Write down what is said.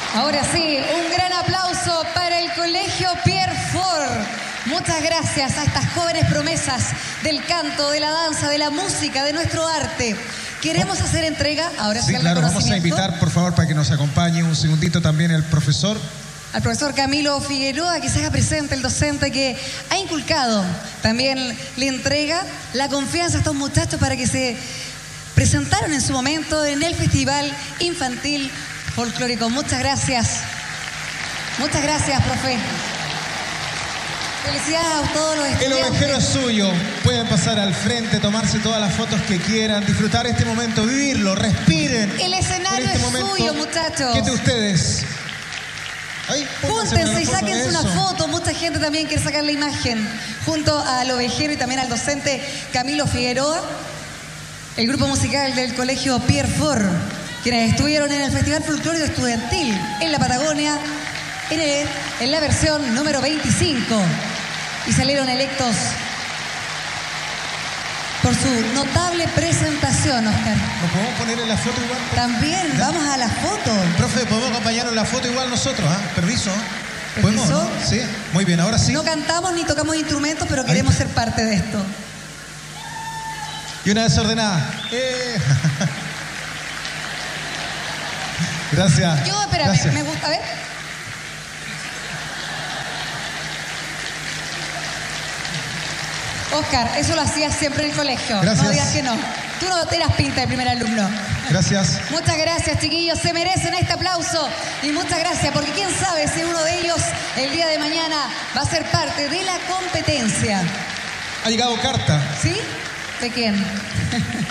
Ahora sí, un gran aplauso para el Colegio Pierre Fort. Muchas gracias a estas jóvenes promesas del canto, de la danza, de la música, de nuestro arte. Queremos hacer entrega, ahora sí, sí, claro, vamos a invitar, por favor, para que nos acompañe un segundito también el profesor. Al profesor Camilo Figueroa, que se haga presente, el docente que ha inculcado, también le entrega la confianza a estos muchachos para que se presentaron en su momento en el Festival Infantil Folclórico. Muchas gracias. Muchas gracias, profe. Felicidades a todos los estudiantes. El ovejero es suyo. Pueden pasar al frente, tomarse todas las fotos que quieran, disfrutar este momento, vivirlo, respiren. El escenario es suyo, muchachos. ¿Qué de ustedes? Júntense y sáquense una foto. Mucha gente también quiere sacar la imagen junto al ovejero y también al docente Camilo Figueroa. El grupo musical del Colegio Pierre Fort, quienes estuvieron en el Festival Folclórico Estudiantil en la Patagonia en la versión número 25 y salieron electos por su notable presentación, Oscar. ¿Nos podemos poner en la foto igual? También, ¿ya? Vamos a la foto. Profe, ¿podemos acompañarnos en la foto igual nosotros? Permiso. ¿Permiso? ¿Podemos, no? Sí, muy bien, ahora sí. No cantamos ni tocamos instrumentos, pero queremos ser parte de esto. Y una desordenada. Gracias. Yo, espérame, gracias. Me gusta, a ver. Oscar, eso lo hacías siempre en el colegio. Gracias. No digas que no. Tú no eras pinta de primer alumno. Gracias. Muchas gracias, chiquillos. Se merecen este aplauso. Y muchas gracias, porque quién sabe si uno de ellos el día de mañana va a ser parte de la competencia. Ha llegado carta. ¿Sí? ¿De quién?